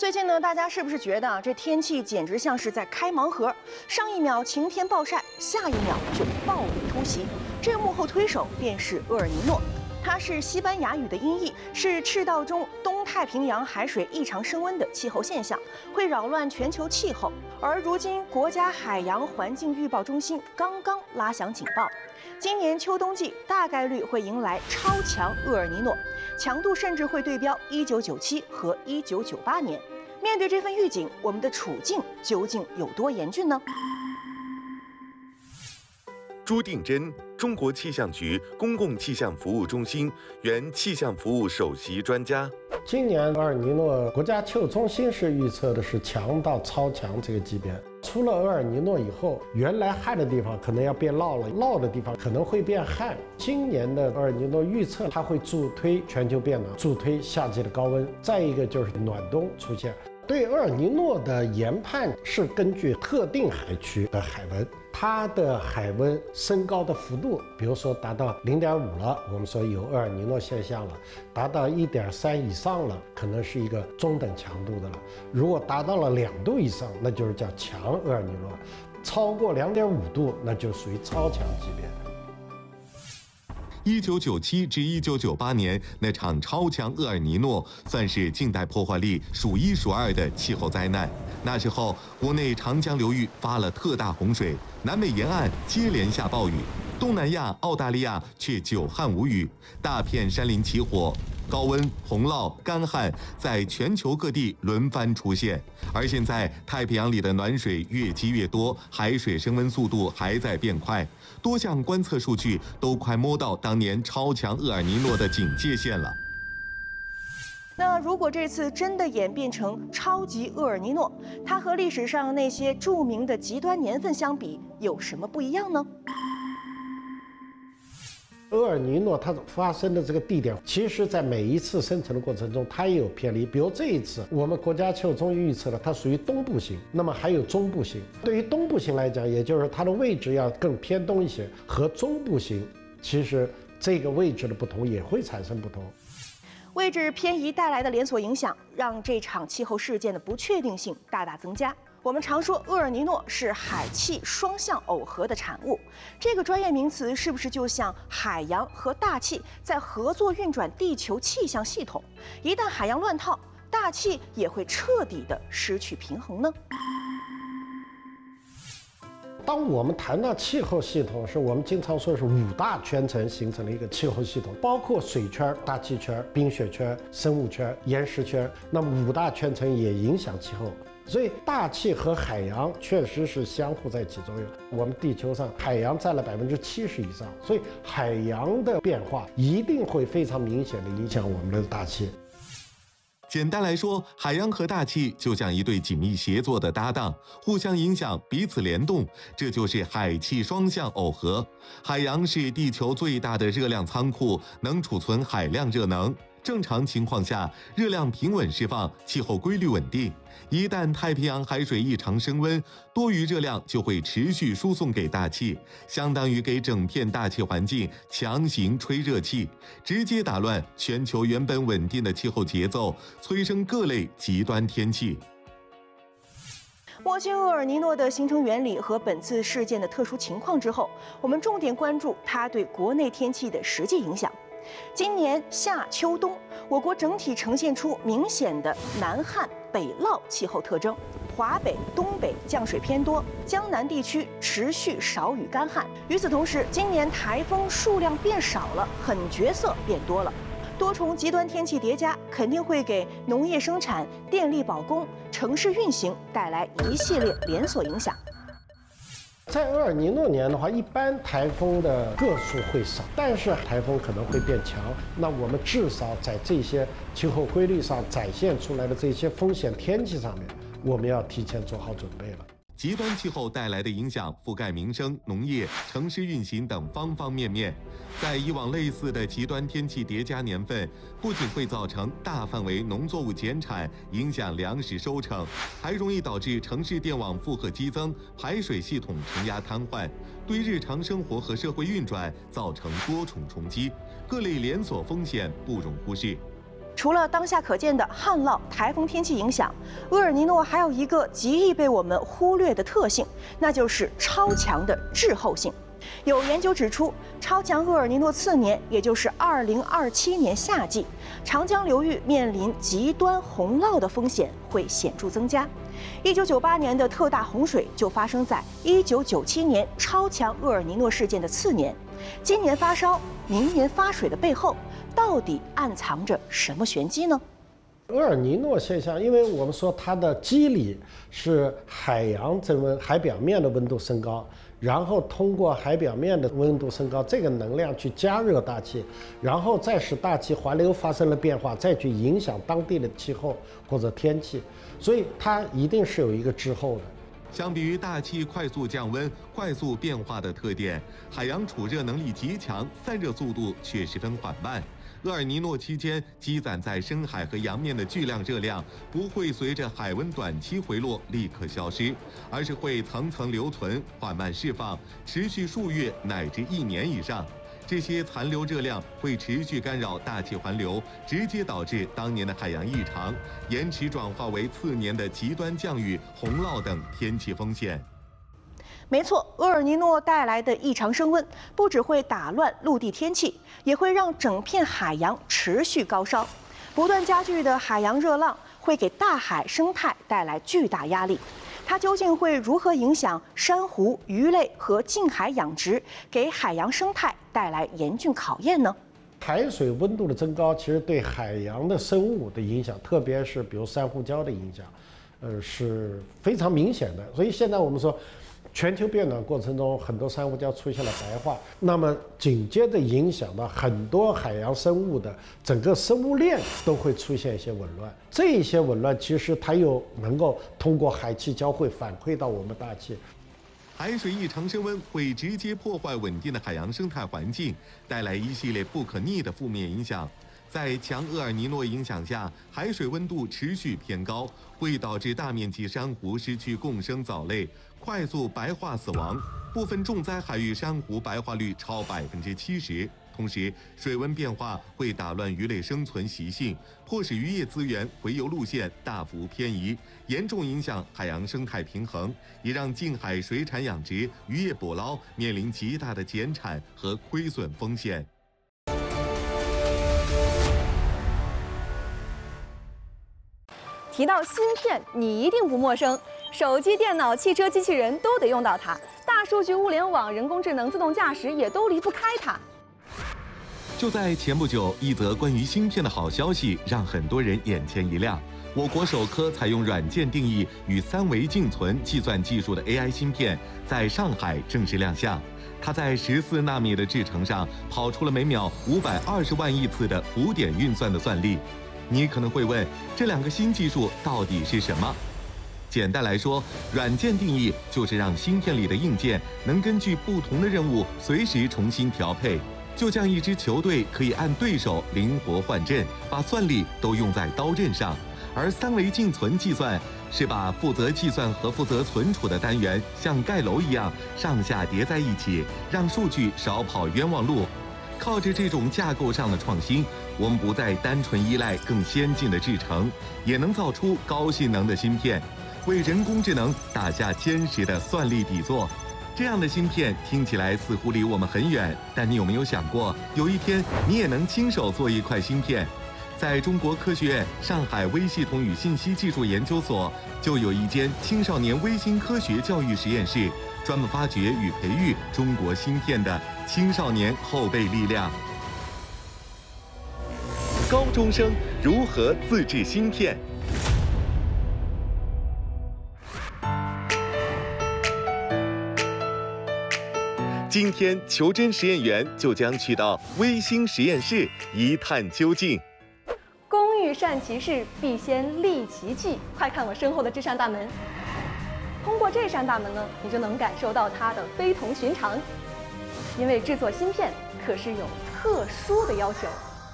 最近呢，大家是不是觉得这天气简直像是在开盲盒？上一秒晴天暴晒，下一秒就暴雨突袭。这幕后推手便是厄尔尼诺，它是西班牙语的音译，是赤道中东太平洋海水异常升温的气候现象，会扰乱全球气候。而如今，国家海洋环境预报中心刚刚拉响警报，今年秋冬季大概率会迎来超强厄尔尼诺，强度甚至会对标1997和1998年。面对这份预警，我们的处境究竟有多严峻呢？ 朱定真，中国气象局公共气象服务中心原气象服务首席专家。 今年厄尔尼诺国家气候中心是预测的是强到超强这个级别。出了厄尔尼诺以后，原来旱的地方可能要变涝了，涝的地方可能会变旱。今年的厄尔尼诺预测它会助推全球变暖，助推夏季的高温，再一个就是暖冬出现。对厄尔尼诺的研判是根据特定海区的海温，它的海温升高的幅度，比如说达到0.5了，我们说有厄尔尼诺现象了；达到1.3以上了，可能是一个中等强度的了；如果达到了2度以上，那就是叫强厄尔尼诺；超过2.5度，那就属于超强级别。 1997至1998年那场超强厄尔尼诺算是近代破坏力数一数二的气候灾难。那时候，国内长江流域发了特大洪水，南美沿岸接连下暴雨，东南亚、澳大利亚却久旱无雨，大片山林起火。高温、洪涝、干旱在全球各地轮番出现，而现在太平洋里的暖水越积越多，海水升温速度还在变快，多项观测数据都快摸到当年超强厄尔尼诺的警戒线了。 那如果这次真的演变成超级厄尔尼诺，它和历史上那些著名的极端年份相比，有什么不一样呢？ 厄尔尼诺它发生的这个地点，其实在每一次生成的过程中，它也有偏离。比如这一次，我们国家气候中心预测了它属于东部型，那么还有中部型。对于东部型来讲，也就是它的位置要更偏东一些，和中部型其实这个位置的不同也会产生不同。 位置偏移带来的连锁影响，让这场气候事件的不确定性大大增加。我们常说厄尔尼诺是海气双向耦合的产物，这个专业名词是不是就像海洋和大气在合作运转地球气象系统？一旦海洋乱套，大气也会彻底的失去平衡呢？ 当我们谈到气候系统时，我们经常说是5大圈层形成了一个气候系统，包括水圈、大气圈、冰雪圈、生物圈、岩石圈。那么5大圈层也影响气候，所以大气和海洋确实是相互在起作用。我们地球上海洋占了70%以上，所以海洋的变化一定会非常明显的影响我们的大气。 简单来说，海洋和大气就像一对紧密协作的搭档，互相影响，彼此联动，这就是海气双向耦合。海洋是地球最大的热量仓库，能储存海量热能。正常情况下，热量平稳释放，气候规律稳定。一旦太平洋海水异常升温，多余热量就会持续输送给大气，相当于给整片大气环境强行吹热气，直接打乱全球原本稳定的气候节奏，催生各类极端天气。 摸清厄尔尼诺的形成原理和本次事件的特殊情况之后，我们重点关注它对国内天气的实际影响。今年夏秋冬，我国整体呈现出明显的南旱北涝气候特征，华北、东北降水偏多，江南地区持续少雨干旱。与此同时，今年台风数量变少了，狠角色变多了。多重极端天气叠加，肯定会给农业生产、电力保供、城市运行带来一系列连锁影响。 在厄尔尼诺年的话，一般台风的个数会少，但是台风可能会变强。那我们至少在这些气候规律上展现出来的这些风险天气上面，我们要提前做好准备了。 极端气候带来的影响覆盖民生、农业、城市运行等方方面面。在以往类似的极端天气叠加年份，不仅会造成大范围农作物减产，影响粮食收成，还容易导致城市电网负荷激增，排水系统承压瘫痪，对日常生活和社会运转造成多重冲击，各类连锁风险不容忽视。 除了当下可见的旱涝、台风天气影响，厄尔尼诺还有一个极易被我们忽略的特性，那就是超强的滞后性。有研究指出，超强厄尔尼诺次年，也就是2027年夏季，长江流域面临极端洪涝的风险会显著增加。1998年的特大洪水就发生在1997年超强厄尔尼诺事件的次年。今年发烧，明年发水的背后，到底暗藏着什么玄机呢？ 厄尔尼诺现象，因为我们说它的机理是海洋增温，海表面的温度升高，然后通过海表面的温度升高这个能量去加热大气，然后再使大气环流发生了变化，再去影响当地的气候或者天气，所以它一定是有一个滞后的。 相比于大气快速降温、快速变化的特点，海洋储热能力极强，散热速度却十分缓慢。厄尔尼诺期间积攒在深海和洋面的巨量热量不会随着海温短期回落立刻消失，而是会层层留存，缓慢释放，持续数月乃至1年以上。这些残留热量会持续干扰大气环流，直接导致当年的海洋异常，延迟转化为次年的极端降雨、洪涝等天气风险。 没错，厄尔尼诺带来的异常升温，不只会打乱陆地天气，也会让整片海洋持续高烧。不断加剧的海洋热浪会给大海生态带来巨大压力。它究竟会如何影响珊瑚、鱼类和近海养殖，给海洋生态带来严峻考验呢？ 海水温度的增高，其实对海洋的生物的影响，特别是比如珊瑚礁的影响，是非常明显的。所以现在我们说，全球变暖过程中，很多珊瑚礁出现了白化，那么紧接着影响到很多海洋生物的整个生物链都会出现一些紊乱。这一些紊乱其实它又能够通过海气交汇反馈到我们大气。 海水异常升温会直接破坏稳定的海洋生态环境，带来一系列不可逆的负面影响。在强厄尔尼诺影响下，海水温度持续偏高，会导致大面积珊瑚失去共生藻类，快速白化死亡，部分重灾海域珊瑚白化率超70%。同时，水温变化会打乱鱼类生存习性，迫使渔业资源洄游路线大幅偏移，严重影响海洋生态平衡，也让近海水产养殖、渔业捕捞面临极大的减产和亏损风险。 提到芯片，你一定不陌生，手机、电脑、汽车、机器人都得用到它，大数据、物联网、人工智能、自动驾驶也都离不开它。 就在前不久，一则关于芯片的好消息让很多人眼前一亮。我国首颗采用软件定义与3维静存计算技术的 AI 芯片在上海正式亮相。它在14纳米的制程上跑出了每秒520万亿次的浮点运算的算力。你可能会问，这2个新技术到底是什么？简单来说，软件定义就是让芯片里的硬件能根据不同的任务随时重新调配。就像一支球队可以按对手灵活换阵，把算力都用在刀刃上。而3维静存计算是把负责计算和负责存储的单元像盖楼一样上下叠在一起，让数据少跑冤枉路。靠着这种架构上的创新，我们不再单纯依赖更先进的制程，也能造出高性能的芯片，为人工智能打下坚实的算力底座。这样的芯片听起来似乎离我们很远，但你有没有想过，有一天你也能亲手做一块芯片？在中国科学院上海微系统与信息技术研究所，就有一间青少年微芯科学教育实验室，专门发掘与培育中国芯片的青少年后备力量。高中生如何自制芯片？今天，求真实验员就将去到微芯实验室一探究竟。 工欲善其事，必先利其器。快看我身后的这扇大门。通过这扇大门呢，你就能感受到它的非同寻常。因为制作芯片可是有特殊的要求。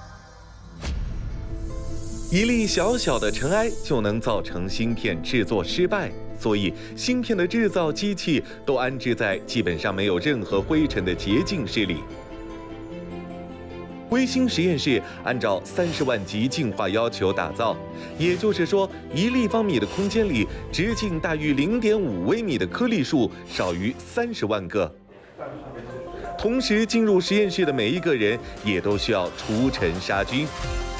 一粒小小的尘埃就能造成芯片制作失败。所以，芯片的制造机器都安置在基本上没有任何灰尘的洁净室里。 微星实验室按照30万级净化要求打造，也就是说，1立方米的空间里，直径大于0.5微米的颗粒数少于30万个。同时，进入实验室的每一个人也都需要除尘杀菌。